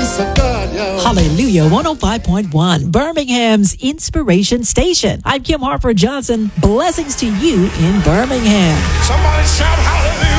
Hallelujah 105.1, Birmingham's Inspiration Station. I'm Kim Harper Johnson. Blessings to you in Birmingham. Somebody shout hallelujah.